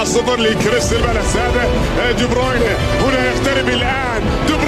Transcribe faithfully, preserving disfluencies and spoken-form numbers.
صفر لكريستال بالاس. هذا دي بروين هنا يقترب الآن.